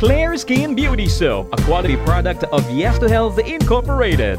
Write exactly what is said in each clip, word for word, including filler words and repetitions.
Clear Skin Beauty Soap, a quality product of Yes to Health Incorporated.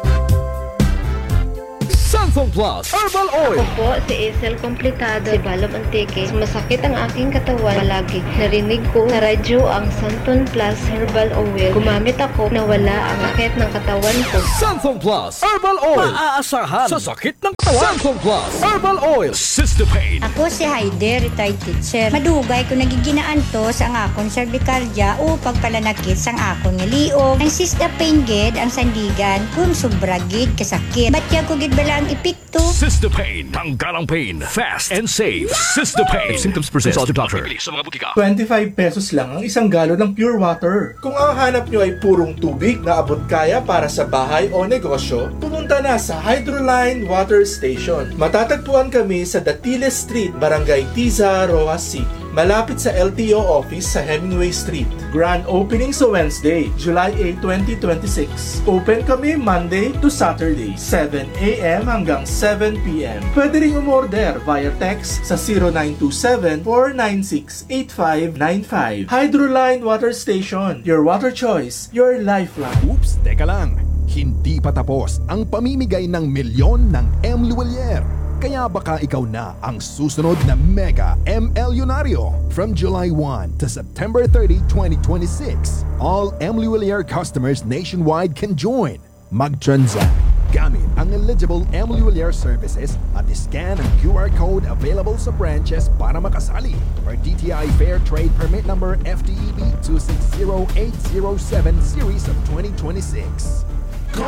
Santhol Plus Herbal Oil. Ako po si Isel Complicado, si Balom Antique. Masakit ang aking katawan palagi. Narinig ko sa radyo ang Santhol Plus Herbal Oil. Gumamit ako na wala ang sakit ng katawan ko. Santhol Plus Herbal Oil. Maaasahan sa sakit ng katawan. Santhol Plus Herbal Oil. Cystopain. Ako si Heidi, retired teacher. Madugay ko nagiginaan to sa ang akong cervicalgia o pagpalanakit sa ang akong ngaliog. Ang cystopain gid ang sandigan kung sobra gid kasakit. Batya ko gid bala ang epekto. Cystopain. Tanggalang pain. Fast and safe. Cystopain. If symptoms persist, consult your doctor. Sa mga butika. twenty-five pesos lang ang isang galon ng pure water. Kung ang hanap nyo ay purong tubig na abot kaya para sa bahay o negosyo, pumunta na sa Hydroline Water Station. Matatagpuan kami sa Datiles Street, Barangay Tiza, Rojas City. Malapit sa L T O office sa Hemingway Street. Grand opening sa Wednesday, July eighth, twenty twenty-six. Open kami Monday to Saturday, seven a m hanggang seven p m Pwede ring umorder via text sa zero nine two seven, four nine six, eight five nine five. Hydroline Water Station. Your water choice, your lifeline. Oops, teka lang. Hindi pa tapos ang pamimigay ng milyon ng M. Luwalier. Kaya baka ikaw na ang susunod na Mega M. Elyonaryo. From July first to September thirtieth, twenty twenty-six, all M. Luwalier customers nationwide can join. Mag-transact gamit ang eligible M. Luwalier services at scan ang Q R code available sa branches para makasali for D T I Fair Trade Permit Number F T E B two six zero eight zero seven Series of twenty twenty-six.